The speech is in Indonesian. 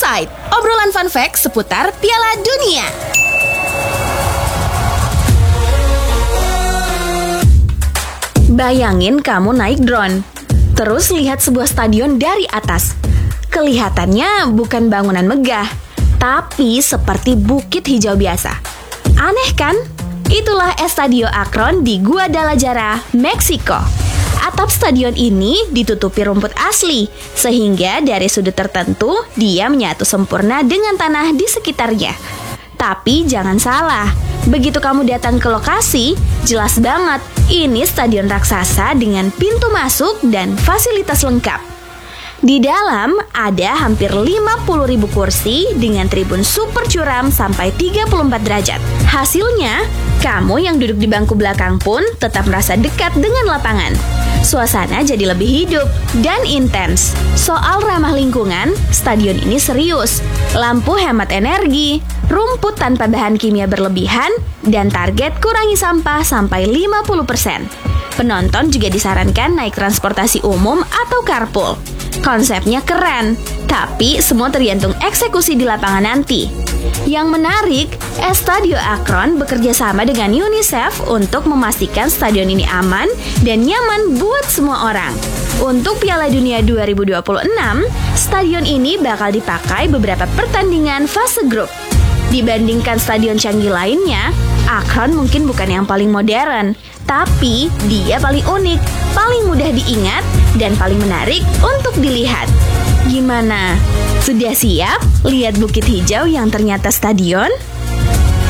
Inside, obrolan fun fact seputar Piala Dunia. Bayangin kamu naik drone, terus lihat sebuah stadion dari atas. Kelihatannya bukan bangunan megah, tapi seperti bukit hijau biasa. Aneh kan? Itulah Estadio Akron di Guadalajara, Meksiko. Atap stadion ini ditutupi rumput asli, sehingga dari sudut tertentu dia menyatu sempurna dengan tanah di sekitarnya. Tapi jangan salah, begitu kamu datang ke lokasi, jelas banget ini stadion raksasa dengan pintu masuk dan fasilitas lengkap. Di dalam ada hampir 50.000 kursi dengan tribun super curam sampai 34 derajat. Hasilnya, kamu yang duduk di bangku belakang pun tetap merasa dekat dengan lapangan. Suasana jadi lebih hidup dan intens. Soal ramah lingkungan, stadion ini serius. Lampu hemat energi, rumput tanpa bahan kimia berlebihan, dan target kurangi sampah sampai 50%. Penonton juga disarankan naik transportasi umum atau carpool. Konsepnya keren, tapi semua tergantung eksekusi di lapangan nanti. Yang menarik, Estadio Akron bekerja sama dengan UNICEF untuk memastikan stadion ini aman dan nyaman buat semua orang. Untuk Piala Dunia 2026, stadion ini bakal dipakai beberapa pertandingan fase grup. Dibandingkan stadion canggih lainnya, Akron mungkin bukan yang paling modern, tapi dia paling unik, paling mudah diingat, dan paling menarik untuk dilihat. Gimana? Sudah siap lihat bukit hijau yang ternyata stadion?